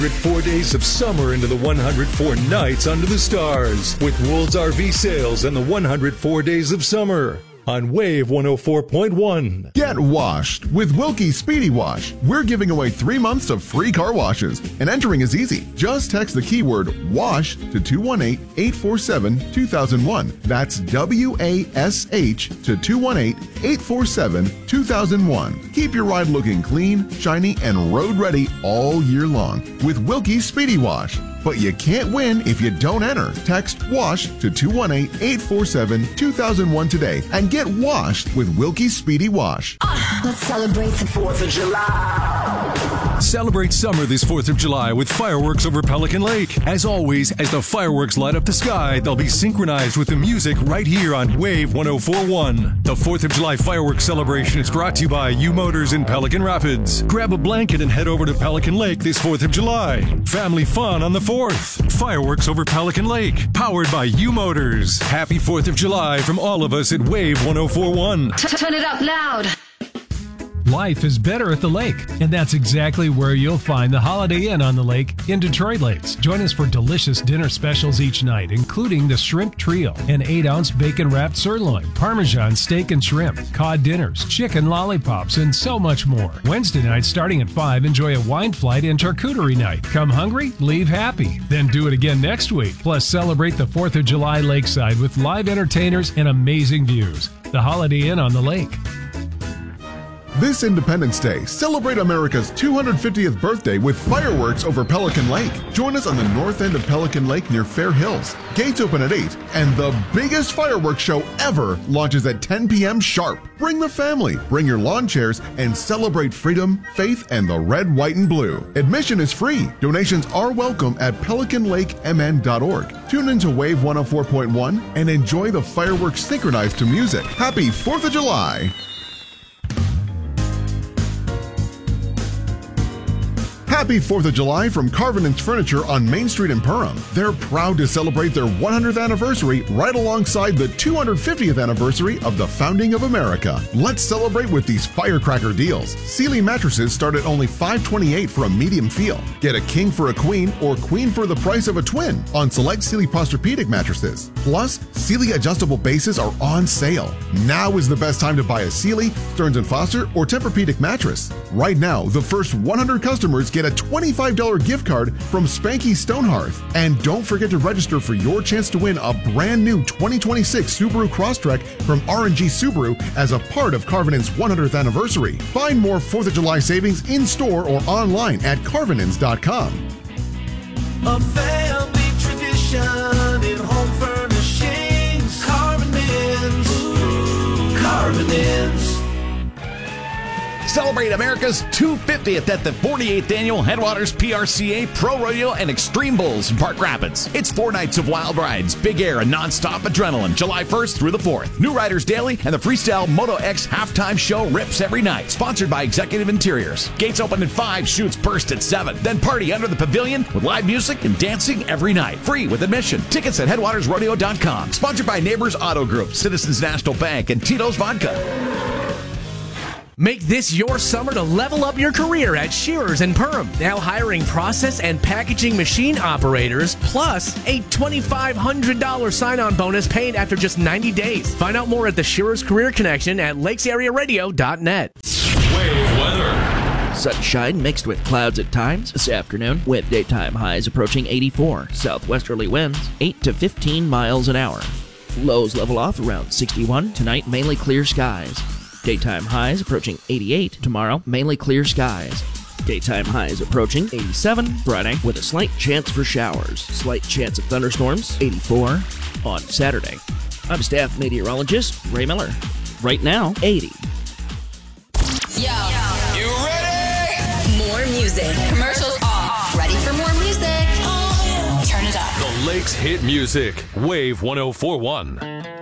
104 days of summer into the 104 nights under the stars with World's RV Sales and the 104 days of summer on Wave 104.1. Get washed with Wilkie Speedy Wash. We're giving away 3 months of free car washes, and entering is easy. Just text the keyword WASH to 218-847-2001. That's WASH to 218-847-2001. Keep your ride looking clean, shiny, and road ready all year long with Wilkie Speedy Wash. But you can't win if you don't enter. Text WASH to 218-847-2001 today and get washed with Wilkie Speedy Wash. Let's celebrate the 4th of July. Celebrate summer this 4th of July with fireworks over Pelican Lake. As always, as the fireworks light up the sky, they'll be synchronized with the music right here on Wave 104.1. The 4th of July fireworks celebration is brought to you by U Motors in Pelican Rapids. Grab a blanket and head over to Pelican Lake this 4th of July. Family fun on the 4th. Fireworks over Pelican Lake. Powered by U Motors. Happy 4th of July from all of us at Wave 104.1. Turn it up loud. Life is better at the lake, and that's exactly where you'll find the Holiday Inn on the Lake in Detroit Lakes. Join us for delicious dinner specials each night, including the Shrimp Trio, an 8-ounce bacon-wrapped sirloin, Parmesan steak and shrimp, cod dinners, chicken lollipops, and so much more. Wednesday night, starting at 5, enjoy a wine flight and charcuterie night. Come hungry, leave happy. Then do it again next week. Plus, celebrate the 4th of July lakeside with live entertainers and amazing views. The Holiday Inn on the Lake. This Independence Day, celebrate America's 250th birthday with fireworks over Pelican Lake. Join us on the north end of Pelican Lake near Fair Hills. Gates open at 8, and the biggest fireworks show ever launches at 10 p.m. sharp. Bring the family, bring your lawn chairs, and celebrate freedom, faith, and the red, white, and blue. Admission is free. Donations are welcome at pelicanlakemn.org. Tune into Wave 104.1 and enjoy the fireworks synchronized to music. Happy 4th of July! Happy 4th of July from Carvinen's Furniture on Main Street in Perham. They're proud to celebrate their 100th anniversary right alongside the 250th anniversary of the founding of America. Let's celebrate with these firecracker deals. Sealy mattresses start at only $528 for a medium feel. Get a king for a queen or queen for the price of a twin on select Sealy Posturepedic mattresses. Plus, Sealy adjustable bases are on sale. Now is the best time to buy a Sealy, Stearns & Foster, or Tempur-Pedic mattress. Right now, the first 100 customers get a $25 gift card from Spanky Stonehearth. And don't forget to register for your chance to win a brand new 2026 Subaru Crosstrek from R&G Subaru as a part of Carvinen's 100th anniversary. Find more 4th of July savings in store or online at carvinens.com. A family tradition in home furnishings. Carvinens. Carvinens. Celebrate America's 250th at the 48th Annual Headwaters PRCA Pro Rodeo and Extreme Bulls in Park Rapids. It's 4 nights of wild rides, big air, and nonstop adrenaline, July 1st through the 4th. New Riders Daily and the Freestyle Moto X halftime show rips every night. Sponsored by Executive Interiors. Gates open at 5, shoots burst at 7. Then party under the pavilion with live music and dancing every night. Free with admission. Tickets at headwatersrodeo.com. Sponsored by Neighbors Auto Group, Citizens National Bank, and Tito's Vodka. Make this your summer to level up your career at Shearers in Perham. Now hiring process and packaging machine operators, plus a $2,500 sign-on bonus paid after just 90 days. Find out more at the Shearers Career Connection at lakesarearadio.net. Wave weather. Sunshine mixed with clouds at times this afternoon, with daytime highs approaching 84. Southwesterly winds 8 to 15 miles an hour. Lows level off around 61. Tonight, mainly clear skies. Daytime highs approaching 88 tomorrow, mainly clear skies. Daytime highs approaching 87 Friday with a slight chance for showers. Slight chance of thunderstorms, 84 on Saturday. I'm staff meteorologist Ray Miller. Right now, 80. Yo. You ready? More music. Commercials off. Ready for more music? Turn it up. The Lakes hit music. Wave 104.1.